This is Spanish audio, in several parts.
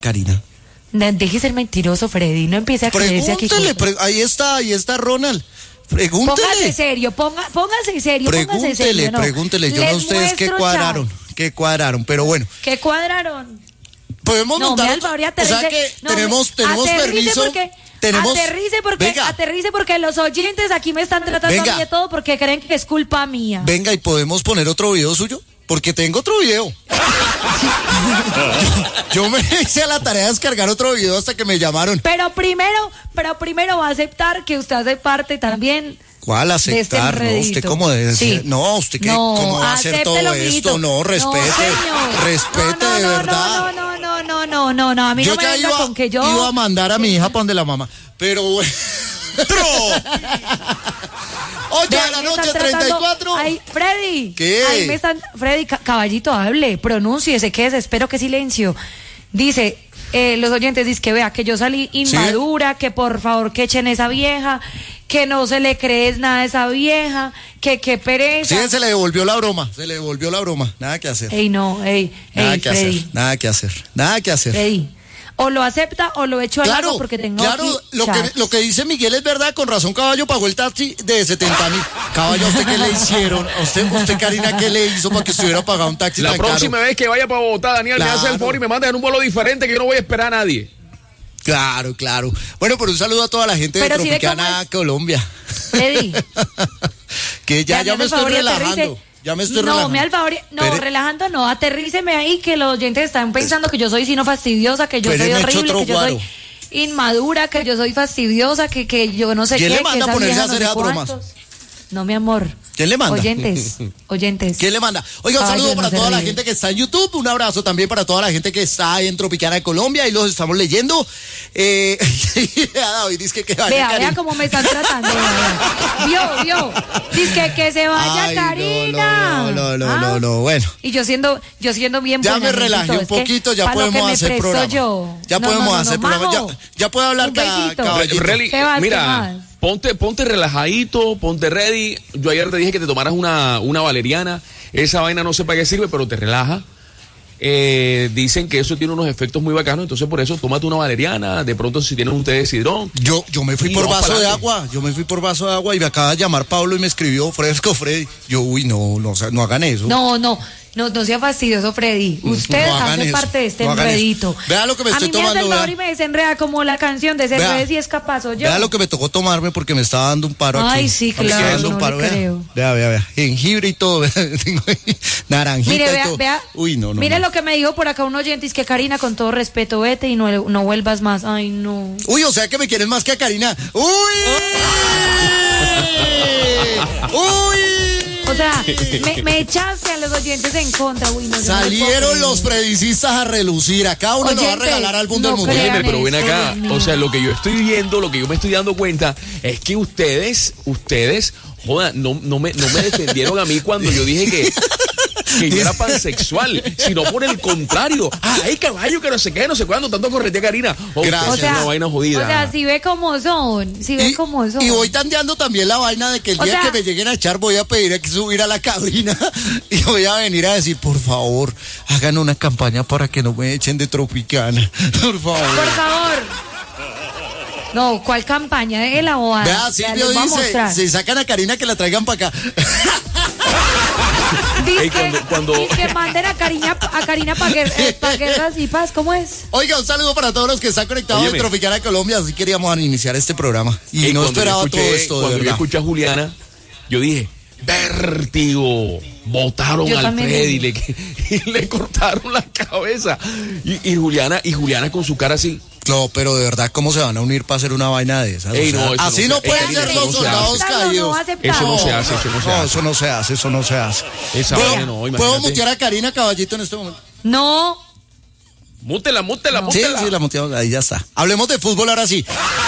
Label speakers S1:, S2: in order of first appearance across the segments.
S1: Karina.
S2: Deje ser mentiroso, Freddy. No empiece a creerse aquí.
S1: Pregúntele, ahí está Ronald. Pregúntele.
S2: Póngase serio, póngase serio.
S1: Pregúntele. Yo no sé ustedes qué cuadraron, pero bueno.
S2: ¿Qué cuadraron?
S1: Podemos montar.
S2: O
S1: sea que tenemos permiso.
S2: Aterrice porque los oyentes aquí me están tratando a mí de todo porque creen que es culpa mía.
S1: Venga, ¿y podemos poner otro video suyo? Porque tengo otro video. yo me hice a la tarea de descargar otro video hasta que me llamaron.
S2: Pero primero va a aceptar que usted hace parte también.
S1: ¿Cuál aceptar?
S2: De
S1: no, usted cómo debe ser. No, usted cómo va a hacer todo esto. No, respete de verdad.
S2: No, a mí
S1: yo
S2: no me venga con que yo
S1: iba a mandar a mi hija para donde la mamá, pero bueno. 8 de la noche, 34.
S2: Ay, Freddy.
S1: ¿Qué?
S2: Ahí me están, Freddy, caballito, hable, pronúnciese, qué desespero, qué silencio. Dice, los oyentes dicen que vea que yo salí inmadura, que por favor que echen esa vieja, que no se le crees nada a esa vieja, que qué pereza.
S1: Sí, se le devolvió la broma, nada que hacer.
S2: Freddy.
S1: Nada que hacer.
S2: Freddy. O lo acepta o lo echo al lago porque tengo aquí
S1: lo que dice Miguel es verdad, con razón Caballo pagó el taxi de 70,000. Caballo, ¿a usted qué le hicieron? ¿Usted Karina, qué le hizo para que estuviera pagado un taxi
S3: la
S1: tan caro?
S3: La próxima vez que vaya para Bogotá, Daniel, me hace el favor y me manda en un vuelo diferente que yo no voy a esperar a nadie.
S1: Claro. Bueno, pero un saludo a toda la gente de Tropicana, Colombia.
S2: Freddy.
S1: Que ya me estoy relajando. Ya me estoy relajando.
S2: Relajando no, aterríceme ahí que los oyentes están pensando que yo soy sino fastidiosa, que yo soy horrible, que yo soy inmadura, que yo soy fastidiosa, que yo no sé qué.
S1: ¿Quién le manda a ponerse a hacer esas bromas?
S2: No, mi amor.
S1: ¿Quién le manda?
S2: Oyentes.
S1: ¿Quién le manda? Oiga, un saludo para toda la gente que está en YouTube, un abrazo también para toda la gente que está en Tropicana de Colombia, y los estamos leyendo. David dice que vaya Karina.
S2: Vea cómo me están tratando. Vio. Dice que se vaya Karina.
S1: No, bueno.
S2: Y yo siendo bien
S1: ya me relajé un poquito, ya podemos hacer programa. Ya podemos hacer programa. Ya puedo hablar
S3: caballito. Mira, ponte relajadito, ponte ready. Yo ayer te dije que te tomaras una valeriana. Esa vaina no sé para qué sirve, pero te relaja. Dicen que eso tiene unos efectos muy bacanos, entonces por eso tómate una valeriana. De pronto si tienes un té de sidrón.
S1: Yo me fui por vaso de agua. Y me acaba de llamar Pablo y me escribió fresco, Freddy. Yo, no hagan eso.
S2: No sea fastidioso, Freddy. Usted hace parte de este enredito.
S1: Vea lo que me estoy tomando.
S2: A mí me hace el favor y me desenreda como la canción de Cerveza si es capaz, ¿o yo?
S1: Vea lo que me tocó tomarme porque me estaba dando un paro aquí.
S2: Ay, sí, claro, creo.
S1: Vea. Jengibre y todo. Tengo naranjita y todo. Uy, no.
S2: Mire lo que me dijo por acá un oyente, es que Karina, con todo respeto, vete y no vuelvas más. Ay, no.
S1: Uy, o sea que me quieres más que a Karina. ¡Uy!
S2: O sea, me echaste a los oyentes en contra. Uy,
S1: salieron los predicistas a relucir. A cada uno lo va a regalar al mundo del mundo.
S3: Pero ven acá. O sea, lo que yo estoy viendo, lo que yo me estoy dando cuenta es que ustedes, joda, no me defendieron a mí cuando yo dije que yo era pansexual, sino por el contrario. Ay, caballo, que no sé qué, no sé cuándo, tanto corretea Karina.
S1: Gracias.
S2: O sea,
S3: una vaina jodida.
S2: O sea, si ve cómo son.
S1: Y voy tanteando también la vaina de que el día que me lleguen a echar voy a pedir que subir a la cabina y voy a venir a decir, por favor, hagan una campaña para que no me echen de Tropicana. Por favor.
S2: No, ¿cuál campaña? De la bobada.
S1: Vea, Silvio dice, si sacan a Karina que la traigan para acá.
S2: Dice que manden a Karina para guerras y paz, ¿cómo es?
S1: Oiga, un saludo para todos los que están conectados en Tropicana de Colombia, así queríamos iniciar este programa. Y no esperaba todo esto, de verdad.
S3: Cuando yo escuché a Juliana, yo dije, vértigo, botaron al Freddy y le cortaron la cabeza. Y Juliana con su cara así.
S1: No, pero de verdad, ¿cómo se van a unir para hacer una vaina de esas? Así no pueden ser los soldados caídos.
S3: Eso no se hace.
S1: Eso no se hace. ¿Puedo mutear a Karina, caballito, en este momento?
S2: No.
S3: Mútela.
S1: Sí, la muteamos, ahí ya está. Hablemos de fútbol ahora sí.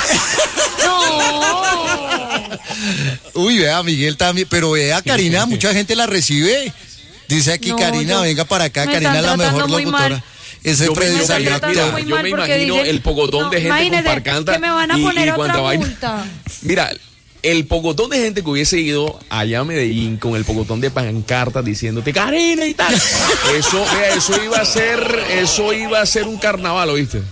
S2: No.
S1: Uy, vea, Miguel también, pero vea, Karina, mucha gente la recibe. Dice aquí, Karina, venga para acá, Karina es la mejor locutora. Ese Freddy salió actor.
S3: Yo me imagino el pocotón de gente con parcanta
S2: que me van a poner otra multa.
S3: Mira, el pocotón de gente que hubiese ido allá a Medellín con el pocotón de pancartas diciéndote Karina y tal, eso iba a ser un carnaval, ¿oíste?